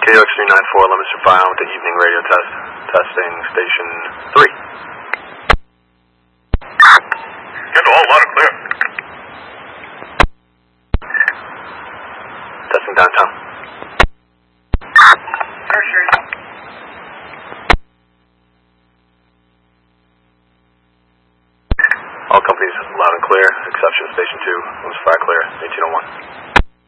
KOX394, Leominster Fire with the evening radio test. Testing station 3. Get all loud and clear. Testing downtown. Sure. All companies loud and clear, exception station 2, Leominster Fire clear, 1801.